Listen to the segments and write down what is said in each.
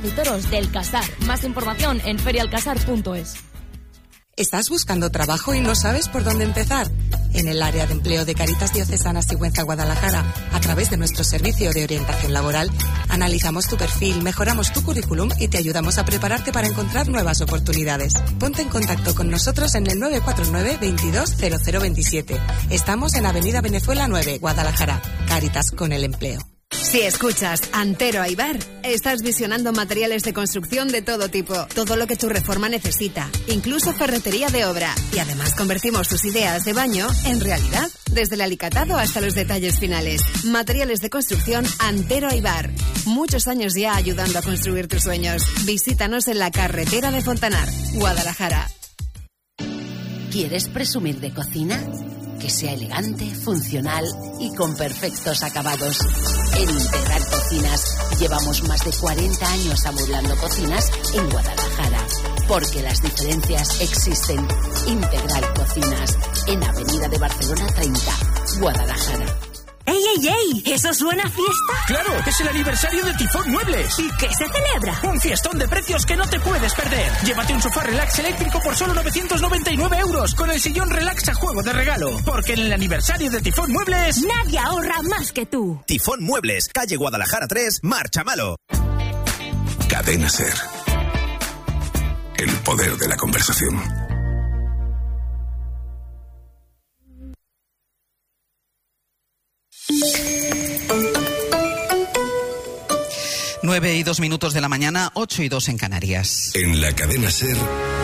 y toros del Casar. Más información en ferialcasar.es. ¿Estás buscando trabajo y no sabes por dónde empezar? En el área de empleo de Cáritas Diocesana Sigüenza Guadalajara, a través de nuestro servicio de orientación laboral, analizamos tu perfil, mejoramos tu currículum y te ayudamos a prepararte para encontrar nuevas oportunidades. Ponte en contacto con nosotros en el 949 22 0027. Estamos en Avenida Venezuela 9, Guadalajara. Cáritas con el empleo. Si escuchas Antero Aibar, estás visionando materiales de construcción de todo tipo, todo lo que tu reforma necesita, incluso ferretería de obra. Y además convertimos tus ideas de baño en realidad, desde el alicatado hasta los detalles finales. Materiales de construcción Antero Aibar. Muchos años ya ayudando a construir tus sueños. Visítanos en la carretera de Fontanar, Guadalajara. ¿Quieres presumir de cocina? Que sea elegante, funcional y con perfectos acabados. En Integral Cocinas llevamos más de 40 años amueblando cocinas en Guadalajara. Porque las diferencias existen. Integral Cocinas, en Avenida de Barcelona 30, Guadalajara. ¡Ey, ey, ey! ¿Eso suena a fiesta? ¡Claro! ¡Es el aniversario de Tifón Muebles! ¿Y qué se celebra? ¡Un fiestón de precios que no te puedes perder! Llévate un sofá relax eléctrico por solo 999 euros con el sillón relax a juego de regalo. Porque en el aniversario de Tifón Muebles... ¡Nadie ahorra más que tú! Tifón Muebles, calle Guadalajara 3, Marchamalo. Cadena SER. El poder de la conversación. 9:02 de la mañana, 8:02 en Canarias. En la cadena SER,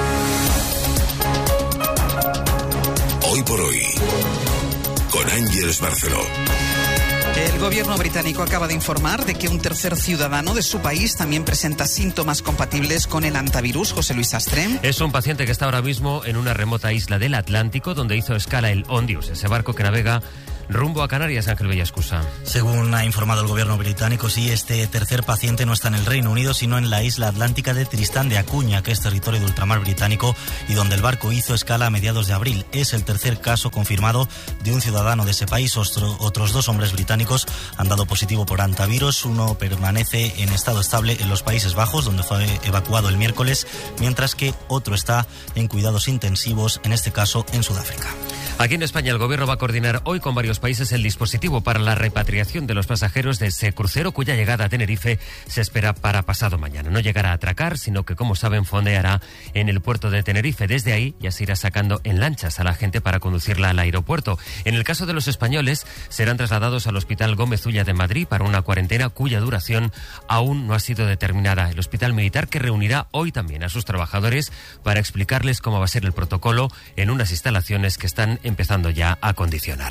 Hoy por Hoy, con Ángeles Barceló. El gobierno británico acaba de informar de que un tercer ciudadano de su país también presenta síntomas compatibles con el hantavirus. José Luis Sastre. Es un paciente que está ahora mismo en una remota isla del Atlántico donde hizo escala el Ondius, ese barco que navega rumbo a Canarias. Ángel Bellascusa. Según ha informado el gobierno británico, sí, este tercer paciente no está en el Reino Unido, sino en la isla atlántica de Tristán de Acuña, que es territorio de ultramar británico y donde el barco hizo escala a mediados de abril. Es el tercer caso confirmado de un ciudadano de ese país. Otros dos hombres británicos han dado positivo por hantavirus. Uno permanece en estado estable en los Países Bajos, donde fue evacuado el miércoles, mientras que otro está en cuidados intensivos, en este caso en Sudáfrica. Aquí en España el gobierno va a coordinar hoy con varios países el dispositivo para la repatriación de los pasajeros de ese crucero cuya llegada a Tenerife se espera para pasado mañana. No llegará a atracar, sino que, como saben, fondeará en el puerto de Tenerife. Desde ahí ya se irá sacando en lanchas a la gente para conducirla al aeropuerto. En el caso de los españoles, serán trasladados al Hospital Gómez Ulla de Madrid para una cuarentena cuya duración aún no ha sido determinada. El hospital militar, que reunirá hoy también a sus trabajadores para explicarles cómo va a ser el protocolo en unas instalaciones que están empezando ya a condicionar.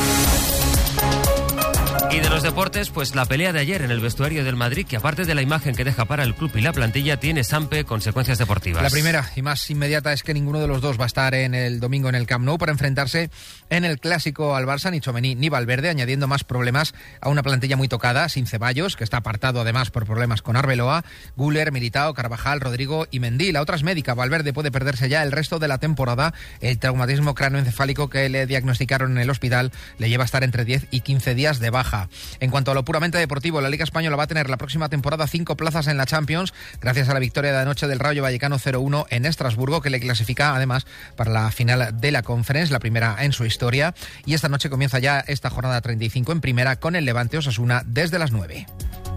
Y de los deportes, pues la pelea de ayer en el vestuario del Madrid, que aparte de la imagen que deja para el club y la plantilla, tiene, Sampe, consecuencias deportivas. La primera y más inmediata es que ninguno de los dos va a estar en el domingo en el Camp Nou para enfrentarse en el clásico al Barça, ni Tchouaméni ni Valverde, añadiendo más problemas a una plantilla muy tocada, sin Ceballos, que está apartado además por problemas con Arbeloa, Güler, Militao, Carvajal, Rodrigo y Mendy. La otra es médica. Valverde puede perderse ya el resto de la temporada. El traumatismo cráneoencefálico que le diagnosticaron en el hospital le lleva a estar entre 10 y 15 días de baja. En cuanto a lo puramente deportivo, la Liga Española va a tener la próxima temporada 5 plazas en la Champions, gracias a la victoria de anoche del Rayo Vallecano 0-1 en Estrasburgo, que le clasifica además para la final de la Conference, la primera en su historia. Y esta noche comienza ya esta jornada 35 en primera con el Levante Osasuna desde las 9.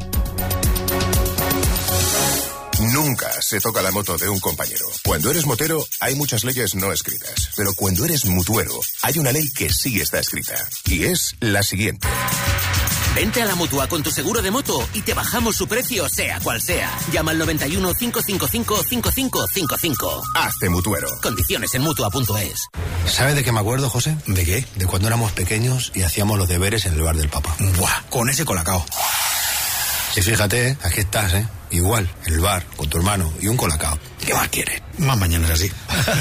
Nunca se toca la moto de un compañero. Cuando eres motero, hay muchas leyes no escritas. Pero cuando eres mutuero, hay una ley que sí está escrita. Y es la siguiente. Vente a la Mutua con tu seguro de moto y te bajamos su precio, sea cual sea. Llama al 91 555 5555. Hazte mutuero. Condiciones en Mutua.es. ¿Sabe de qué me acuerdo, José? ¿De qué? De cuando éramos pequeños y hacíamos los deberes en el bar del Papa. ¡Buah! Con ese colacao. Sí, fíjate, aquí estás, ¿eh? Igual, en el bar, con tu hermano y un colacao. ¿Qué más quieres? Más mañanas así.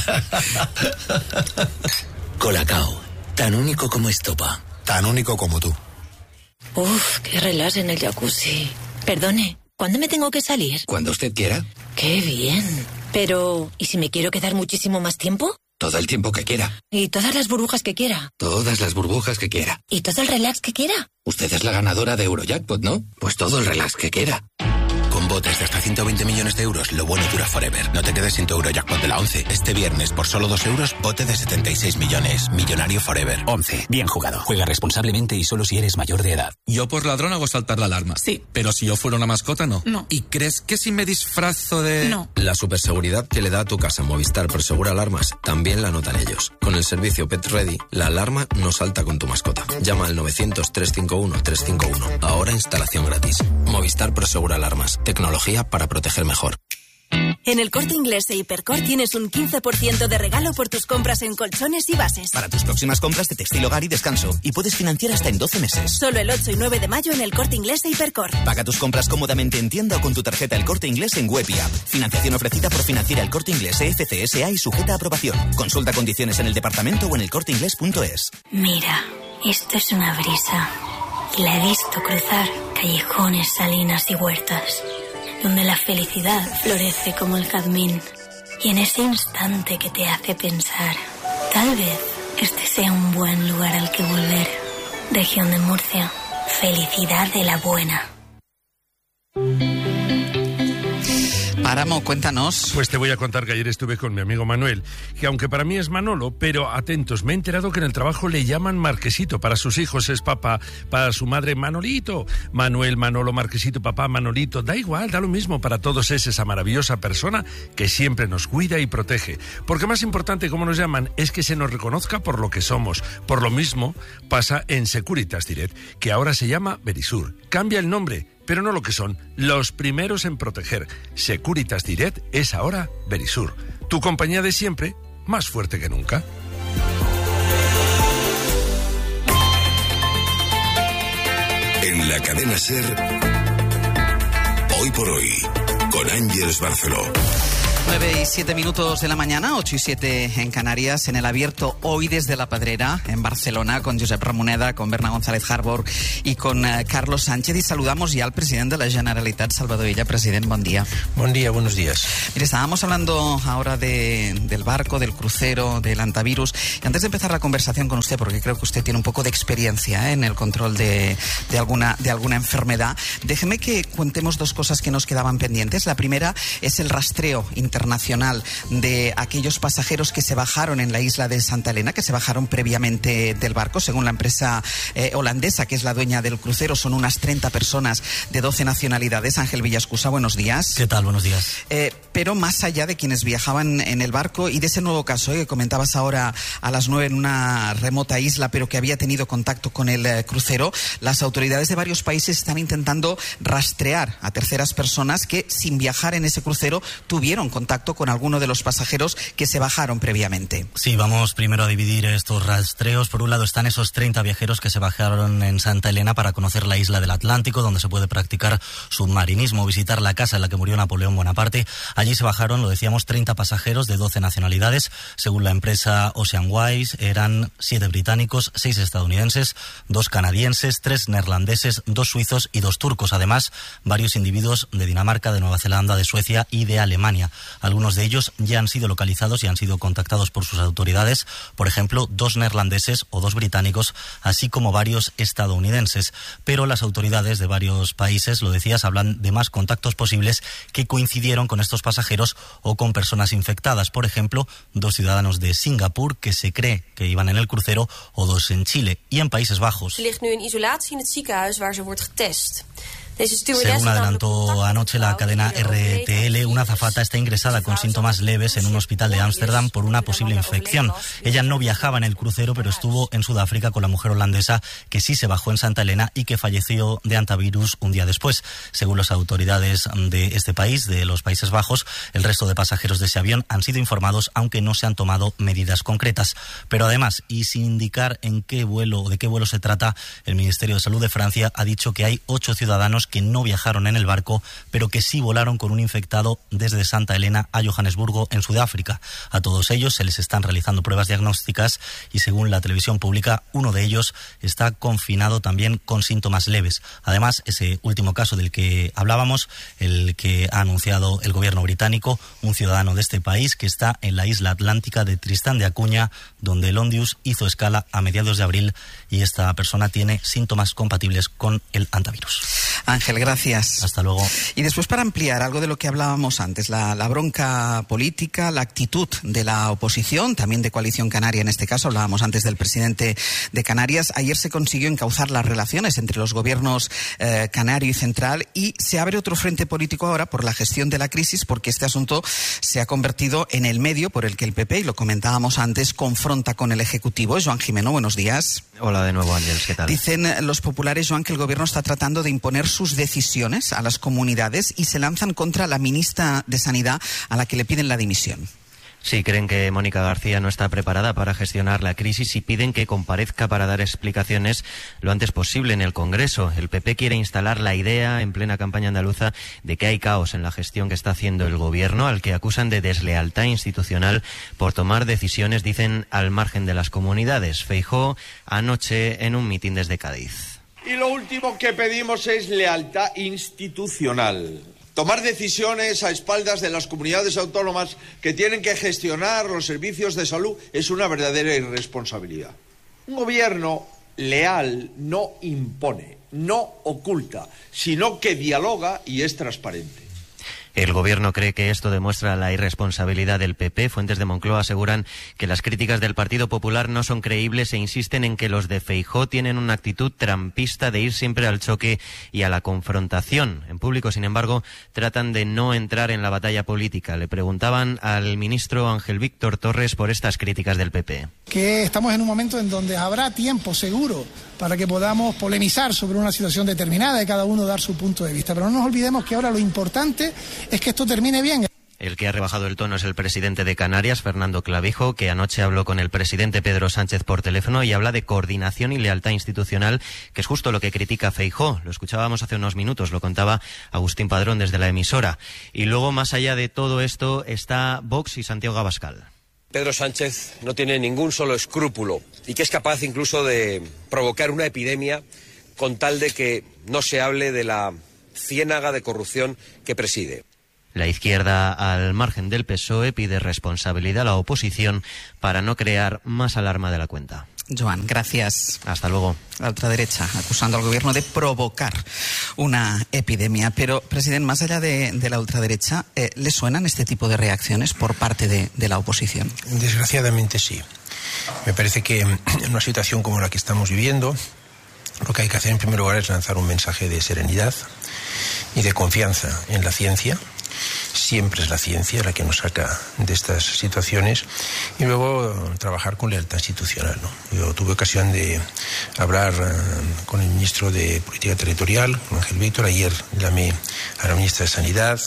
Colacao, tan único como estopa. Tan único como tú. Uf, qué relax en el jacuzzi. Perdone, ¿cuándo me tengo que salir? Cuando usted quiera. ¡Qué bien! Pero, ¿y si me quiero quedar muchísimo más tiempo? Todo el tiempo que quiera. ¿Y todas las burbujas que quiera? Todas las burbujas que quiera. ¿Y todo el relax que quiera? Usted es la ganadora de Eurojackpot, ¿no? Pues todo el relax que quiera. Con Botes de hasta 120 millones de euros, lo bueno dura forever. No te quedes sin tu Eurojackpot de la 11. Este viernes, por solo 2 euros, bote de 76 millones. Millonario forever. 11. Bien jugado. Juega responsablemente y solo si eres mayor de edad. Yo por ladrón hago saltar la alarma. Sí. Pero si yo fuera una mascota, no. No. ¿Y crees que si me disfrazo de...? No. La superseguridad que le da a tu casa Movistar Prosegura Alarmas también la notan ellos. Con el servicio Pet Ready, la alarma no salta con tu mascota. Llama al 900-351-351. Ahora instalación gratis. Movistar Prosegura Alarmas. Tecnología para proteger mejor. En el Corte Inglés e Hipercor tienes un 15% de regalo por tus compras en colchones y bases. Para tus próximas compras de textil, hogar y descanso. Y puedes financiar hasta en 12 meses. Solo el 8 y 9 de mayo en el Corte Inglés e Hipercor. Paga tus compras cómodamente en tienda o con tu tarjeta El Corte Inglés en web y app. Financiación ofrecida por Financiera El Corte Inglés FCSA y sujeta a aprobación. Consulta condiciones en el departamento o en elcorteinglés.es. Mira, esto es una brisa. Y la he visto cruzar callejones, salinas y huertas, donde la felicidad florece como el jazmín. Y en ese instante que te hace pensar, tal vez este sea un buen lugar al que volver. Región de Murcia, felicidad de la buena. Páramo, cuéntanos. Pues te voy a contar que ayer estuve con mi amigo Manuel, que aunque para mí es Manolo, pero atentos, me he enterado que en el trabajo le llaman Marquesito. Para sus hijos es papá, para su madre Manolito. Manuel, Manolo, Marquesito, papá, Manolito. Da igual, da lo mismo. Para todos es esa maravillosa persona que siempre nos cuida y protege. Porque más importante, como nos llaman, es que se nos reconozca por lo que somos. Por lo mismo pasa en Securitas Direct, que ahora se llama Verisur. Cambia el nombre, pero no lo que son, los primeros en proteger. Securitas Direct es ahora Verisur. Tu compañía de siempre, más fuerte que nunca. En la cadena SER, Hoy por Hoy, con Ángeles Barceló. 9 y 7 minutos de la mañana, 8 y 7 en Canarias, en el abierto hoy desde La Pedrera, en Barcelona, con Josep Ramoneda, con Berna González Harbour y con Carlos Sánchez. Y saludamos ya al presidente de la Generalitat, Salvador Illa. Presidente, buen día. Buen día, buenos días. Mire, estábamos hablando ahora del barco, del crucero, del antivirus. Y antes de empezar la conversación con usted, porque creo que usted tiene un poco de experiencia en el control de alguna enfermedad, déjeme que contemos dos cosas que nos quedaban pendientes. La primera es el rastreo internacional de aquellos pasajeros que se bajaron en la isla de Santa Elena, que se bajaron previamente del barco. Según la empresa holandesa, que es la dueña del crucero, son unas 30 personas de 12 nacionalidades. Ángel Villascusa, buenos días. ¿Qué tal? Buenos días. Pero más allá de quienes viajaban en el barco y de ese nuevo caso que comentabas ahora a las 9 en una remota isla, pero que había tenido contacto con el crucero, las autoridades de varios países están intentando rastrear a terceras personas que, sin viajar en ese crucero, tuvieron contacto con alguno de los pasajeros que se bajaron previamente. Sí, vamos primero a dividir estos rastreos. Por un lado están esos 30 viajeros que se bajaron en Santa Elena para conocer la isla del Atlántico, donde se puede practicar submarinismo, visitar la casa en la que murió Napoleón Bonaparte. Allí se bajaron, lo decíamos, 30 pasajeros de 12 nacionalidades. Según la empresa Oceanwise, eran 7 británicos, 6 estadounidenses, 2 canadienses, 3 neerlandeses, 2 suizos y 2 turcos. Además, varios individuos de Dinamarca, de Nueva Zelanda, de Suecia y de Alemania. Algunos de ellos ya han sido localizados y han sido contactados por sus autoridades. Por ejemplo, 2 neerlandeses o 2 británicos, así como varios estadounidenses. Pero las autoridades de varios países, lo decías, hablan de más contactos posibles que coincidieron con estos pasajeros o con personas infectadas. Por ejemplo, 2 ciudadanos de Singapur que se cree que iban en el crucero o 2 en Chile y en Países Bajos. Ze ligt nu in isolatie in het ziekenhuis waar ze wordt getest. Según adelantó anoche la cadena RTL, una azafata está ingresada con síntomas leves en un hospital de Ámsterdam por una posible infección. Ella no viajaba en el crucero, pero estuvo en Sudáfrica con la mujer holandesa que sí se bajó en Santa Elena y que falleció de antivirus un día después. Según las autoridades de este país, de los Países Bajos, el resto de pasajeros de ese avión han sido informados, aunque no se han tomado medidas concretas. Pero además, y sin indicar en qué vuelo o de qué vuelo se trata, el Ministerio de Salud de Francia ha dicho que hay 8 ciudadanos que no viajaron en el barco, pero que sí volaron con un infectado desde Santa Elena a Johannesburgo, en Sudáfrica. A todos ellos se les están realizando pruebas diagnósticas y, según la televisión pública, uno de ellos está confinado también con síntomas leves. Además, ese último caso del que hablábamos, el que ha anunciado el gobierno británico, un ciudadano de este país que está en la isla atlántica de Tristán de Acuña, donde el Ondius hizo escala a mediados de abril, y esta persona tiene síntomas compatibles con el antivirus. Ángel, gracias. Hasta luego. Y después, para ampliar algo de lo que hablábamos antes, la bronca política, la actitud de la oposición, también de Coalición Canaria en este caso, hablábamos antes del presidente de Canarias. Ayer se consiguió encauzar las relaciones entre los gobiernos canario y central, y se abre otro frente político ahora por la gestión de la crisis, porque este asunto se ha convertido en el medio por el que el PP, y lo comentábamos antes, confronta con el Ejecutivo. Joan Jimeno, buenos días. Hola de nuevo, Ángel, ¿qué tal? Dicen los populares, Joan, que el gobierno está tratando de imponer sus decisiones a las comunidades y se lanzan contra la ministra de Sanidad, a la que le piden la dimisión. Sí, creen que Mónica García no está preparada para gestionar la crisis y piden que comparezca para dar explicaciones lo antes posible en el Congreso. El PP quiere instalar la idea en plena campaña andaluza de que hay caos en la gestión que está haciendo el gobierno, al que acusan de deslealtad institucional por tomar decisiones, dicen, al margen de las comunidades. Feijóo anoche en un mitin desde Cádiz. Y lo último que pedimos es lealtad institucional. Tomar decisiones a espaldas de las comunidades autónomas que tienen que gestionar los servicios de salud es una verdadera irresponsabilidad. Un gobierno leal no impone, no oculta, sino que dialoga y es transparente. El gobierno cree que esto demuestra la irresponsabilidad del PP. Fuentes de Moncloa aseguran que las críticas del Partido Popular no son creíbles e insisten en que los de Feijóo tienen una actitud trampista de ir siempre al choque y a la confrontación. En público, sin embargo, tratan de no entrar en la batalla política. Le preguntaban al ministro Ángel Víctor Torres por estas críticas del PP. Que estamos en un momento en donde habrá tiempo seguro para que podamos polemizar sobre una situación determinada y cada uno dar su punto de vista. Pero no nos olvidemos que ahora lo importante es que esto termine bien. El que ha rebajado el tono es el presidente de Canarias, Fernando Clavijo, que anoche habló con el presidente Pedro Sánchez por teléfono y habla de coordinación y lealtad institucional, que es justo lo que critica Feijóo. Lo escuchábamos hace unos minutos, lo contaba Agustín Padrón desde la emisora. Y luego, más allá de todo esto, está Vox y Santiago Abascal. Pedro Sánchez no tiene ningún solo escrúpulo y que es capaz incluso de provocar una epidemia con tal de que no se hable de la ciénaga de corrupción que preside. La izquierda, al margen del PSOE, pide responsabilidad a la oposición para no crear más alarma de la cuenta. Joan, gracias. Hasta luego. La ultraderecha acusando al gobierno de provocar una epidemia. Pero, presidente, más allá de la ultraderecha, ¿le suenan este tipo de reacciones por parte de la oposición? Desgraciadamente sí. Me parece que en una situación como la que estamos viviendo, lo que hay que hacer en primer lugar es lanzar un mensaje de serenidad y de confianza en la ciencia. Siempre es la ciencia la que nos saca de estas situaciones, y luego trabajar con lealtad institucional, ¿no? Yo tuve ocasión de hablar con el ministro de Política Territorial, Ángel Víctor. Ayer llamé a la ministra de Sanidad,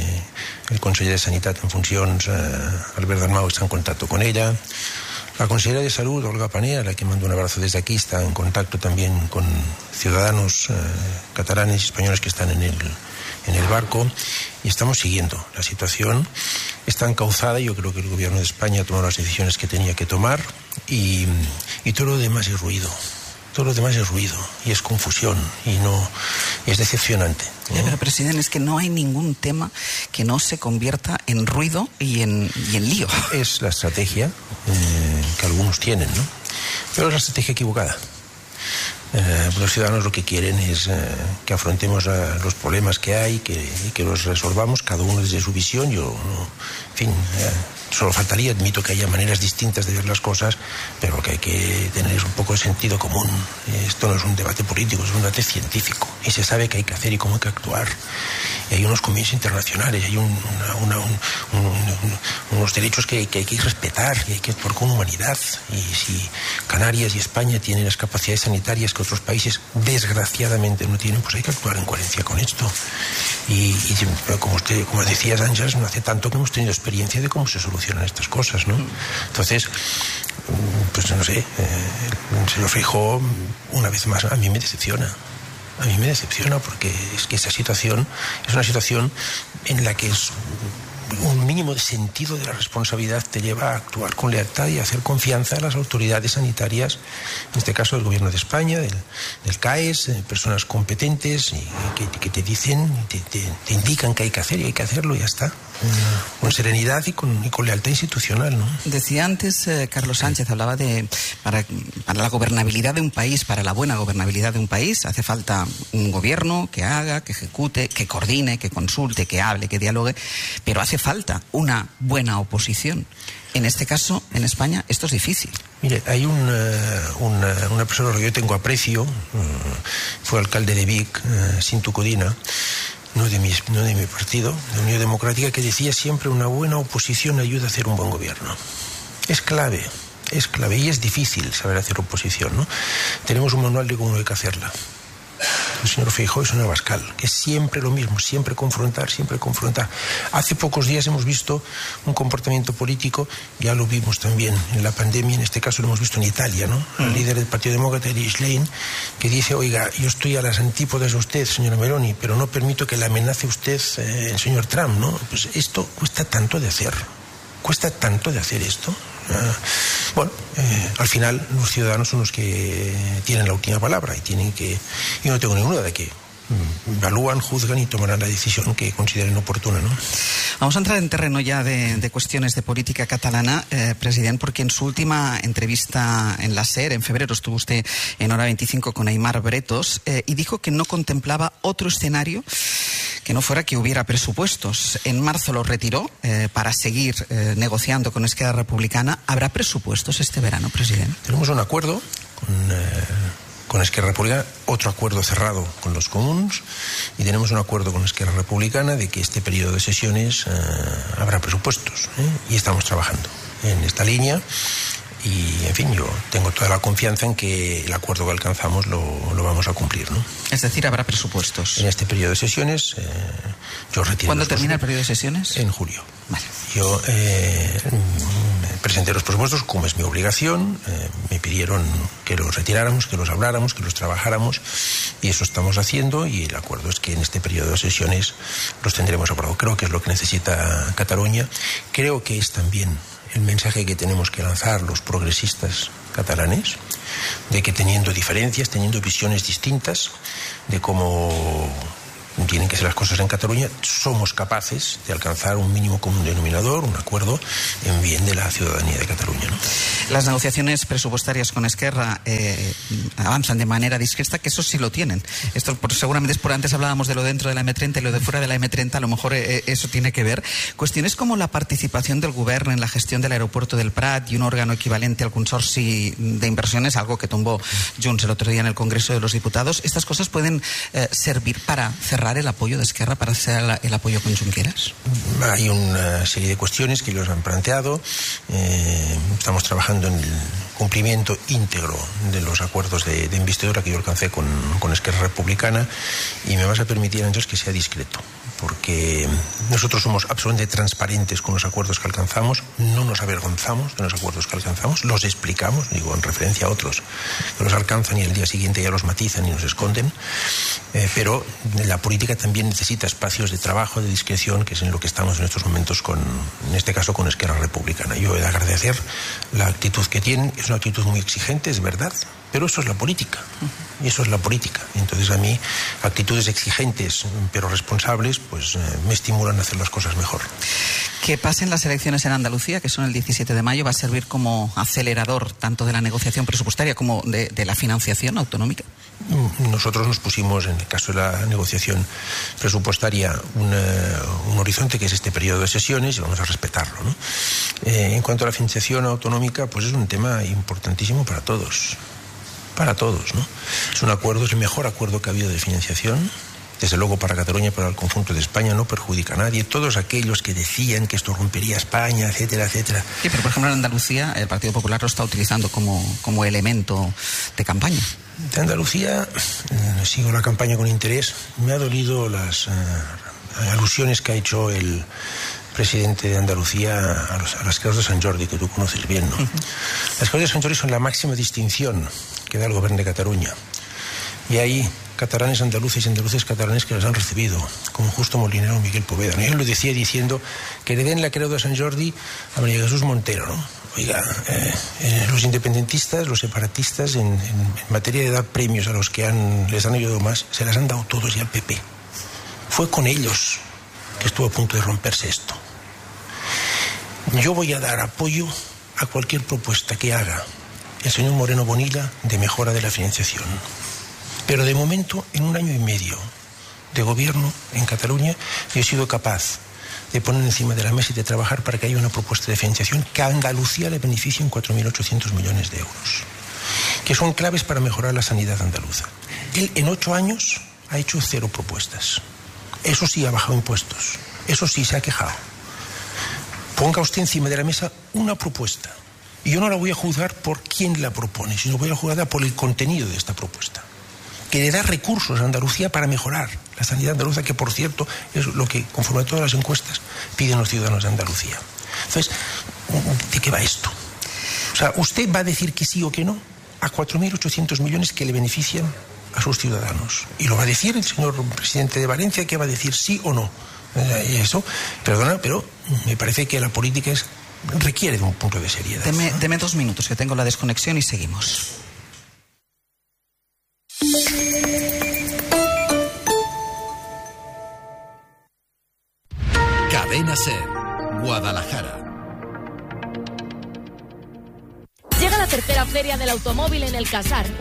el conseller de Sanidad en funcions, Albert Dalmau, está en contacto con ella. La consejera de Salud, Olga Panea, a la que mando un abrazo desde aquí, está en contacto también con ciudadanos catalanes y españoles que están en el barco, y estamos siguiendo. La situación está encauzada y yo creo que el gobierno de España ha tomado las decisiones que tenía que tomar, y todo lo demás es ruido. Todo lo demás es ruido y es confusión y es decepcionante. Pero, presidente, es que no hay ningún tema que no se convierta en ruido y en lío. Es la estrategia que algunos tienen, ¿no? Pero es la estrategia equivocada. Los ciudadanos lo que quieren es que afrontemos los problemas que hay y que los resolvamos, cada uno desde su visión. Solo faltaría, admito que haya maneras distintas de ver las cosas, pero lo que hay que tener es un poco de sentido común. Esto no es un debate político, es un debate científico, y se sabe qué hay que hacer y cómo hay que actuar. Y hay unos convenios internacionales, hay unos derechos que hay que respetar y hay que actuar con humanidad. Y si Canarias y España tienen las capacidades sanitarias que otros países desgraciadamente no tienen, pues hay que actuar en coherencia con esto. Y como decías, Ángeles, no hace tanto que hemos tenido experiencia de cómo se solucionan estas cosas, ¿no? Entonces, pues no sé, el señor Feijóo, una vez más, a mí me decepciona. A mí me decepciona porque es que esa situación es una situación en la que es un mínimo de sentido de la responsabilidad te lleva a actuar con lealtad y a hacer confianza a las autoridades sanitarias, en este caso del Gobierno de España, del CAES, personas competentes y que te dicen, te indican qué hay que hacer y hay que hacerlo y ya está. Con serenidad y con lealtad institucional, ¿no? Decía antes Carlos Sánchez, hablaba de para la gobernabilidad de un país, para la buena gobernabilidad de un país, hace falta un gobierno que haga, que ejecute, que coordine, que consulte, que hable, que dialogue, pero hace falta una buena oposición. En este caso, en España, esto es difícil. Mire, hay una persona a la que yo tengo aprecio, fue alcalde de Vic, Sintu Codina, no de mi partido, de Unión Democrática, que decía siempre una buena oposición ayuda a hacer un buen gobierno. Es clave y es difícil saber hacer oposición, ¿no? Tenemos un manual de cómo hay que hacerla. El señor Feijóo es un Abascal, que es siempre lo mismo, siempre confrontar. Hace pocos días hemos visto un comportamiento político, ya lo vimos también en la pandemia, en este caso lo hemos visto en Italia, ¿no? El líder del Partido Demócrata, Elise Lane, que dice, oiga, yo estoy a las antípodas de usted, señora Meloni, pero no permito que le amenace usted el señor Trump, ¿no? Pues esto cuesta tanto de hacer esto. Al final los ciudadanos son los que tienen la última palabra y no tengo ninguna duda de que evalúan, juzgan y tomarán la decisión que consideren oportuna, ¿no? Vamos a entrar en terreno ya de cuestiones de política catalana, presidente, porque en su última entrevista en la SER, en febrero, estuvo usted en Hora 25 con Aimar Bretos y dijo que no contemplaba otro escenario que no fuera que hubiera presupuestos. En marzo lo retiró para seguir negociando con Esquerra Republicana. ¿Habrá presupuestos este verano, presidente? Tenemos un acuerdo con Esquerra Republicana, otro acuerdo cerrado con los comuns y tenemos un acuerdo con Esquerra Republicana de que este periodo de sesiones habrá presupuestos, y estamos trabajando en esta línea y, en fin, yo tengo toda la confianza en que el acuerdo que alcanzamos lo vamos a cumplir, ¿no? Es decir, habrá presupuestos. En este periodo de sesiones yo retiro. ¿Cuándo termina el periodo de sesiones? En julio. Vale. Yo presenté los presupuestos como es mi obligación, me pidieron que los retiráramos, que los habláramos, que los trabajáramos y eso estamos haciendo y el acuerdo es que en este periodo de sesiones los tendremos aprobados. Creo que es lo que necesita Cataluña, creo que es también el mensaje que tenemos que lanzar los progresistas catalanes, de que teniendo diferencias, teniendo visiones distintas de cómo tienen que ser las cosas en Cataluña, somos capaces de alcanzar un mínimo común denominador, un acuerdo en bien de la ciudadanía de Cataluña, ¿no? Las negociaciones presupuestarias con Esquerra avanzan de manera discreta, que eso sí lo tienen. Esto seguramente es por antes hablábamos de lo dentro de la M30 y lo de fuera de la M30, a lo mejor eso tiene que ver. Cuestiones como la participación del Gobierno en la gestión del aeropuerto del Prat y un órgano equivalente al consorci de inversiones, algo que tumbó Junts el otro día en el Congreso de los Diputados. ¿Estas cosas pueden servir para cerrar el apoyo de Esquerra, para hacer el apoyo con Junqueras? Hay una serie de cuestiones que ellos han planteado. Estamos trabajando en el cumplimiento íntegro de los acuerdos de investidura que yo alcancé con Esquerra Republicana y me vas a permitir, Ángel, que sea discreto, porque nosotros somos absolutamente transparentes con los acuerdos que alcanzamos, no nos avergonzamos de los acuerdos que alcanzamos, los explicamos, digo, en referencia a otros que los alcanzan y el día siguiente ya los matizan y nos esconden, pero la política también necesita espacios de trabajo, de discreción, que es en lo que estamos en estos momentos en este caso con Esquerra Republicana. Yo he de agradecer la actitud que tienen, es una actitud muy exigente, es verdad, pero eso es la política, y eso es la política. Entonces a mí actitudes exigentes pero responsables pues me estimulan a hacer las cosas mejor. Que pasen las elecciones en Andalucía, que son el 17 de mayo, va a servir como acelerador tanto de la negociación presupuestaria como de la financiación autonómica. Nosotros nos pusimos, en el caso de la negociación presupuestaria, un horizonte que es este periodo de sesiones y vamos a respetarlo, ¿no? En cuanto a la financiación autonómica, pues es un tema importantísimo para todos, ¿no? Es un acuerdo, es el mejor acuerdo que ha habido de financiación. Desde luego para Cataluña, para el conjunto de España, no perjudica a nadie. Todos aquellos que decían que esto rompería España, etcétera, etcétera. Sí, pero por ejemplo en Andalucía el Partido Popular lo está utilizando como elemento de campaña. De Andalucía sigo la campaña con interés. Me ha dolido las alusiones que ha hecho el presidente de Andalucía a las Creus de Sant Jordi, que tú conoces bien, ¿no? Las Creus de Sant Jordi son la máxima distinción que da el Gobierno de Cataluña. Y hay catalanes andaluces y andaluces catalanes que los han recibido, como Justo Molinero o Miguel Poveda, ¿no? Yo lo decía diciendo que le den la creu de Sant Jordi a María Jesús Montero, ¿no? Oiga, los independentistas, los separatistas, en materia de dar premios a los que les han ayudado más, se las han dado todos y al PP. Fue con ellos que estuvo a punto de romperse esto. Yo voy a dar apoyo a cualquier propuesta que haga el señor Moreno Bonilla de mejora de la financiación. Pero de momento, en 1 año y medio de gobierno en Cataluña, yo he sido capaz de poner encima de la mesa y de trabajar para que haya una propuesta de financiación que a Andalucía le beneficie en 4.800 millones de euros, que son claves para mejorar la sanidad andaluza. Él en 8 años ha hecho 0 propuestas. Eso sí, ha bajado impuestos. Eso sí, se ha quejado. Ponga usted encima de la mesa una propuesta. Y yo no la voy a juzgar por quién la propone, sino voy a juzgarla por el contenido de esta propuesta, que le da recursos a Andalucía para mejorar la sanidad andaluza, que por cierto es lo que, conforme a todas las encuestas, piden los ciudadanos de Andalucía. Entonces, ¿de qué va esto? O sea, ¿usted va a decir que sí o que no a 4.800 millones que le benefician a sus ciudadanos? Y lo va a decir el señor presidente de Valencia, que va a decir sí o no. Y eso, perdona, pero me parece que la política requiere de un punto de seriedad. Deme 2 minutos, que tengo la desconexión y seguimos. Cadena SER, Guadalajara. Llega la tercera feria del automóvil en el Casar,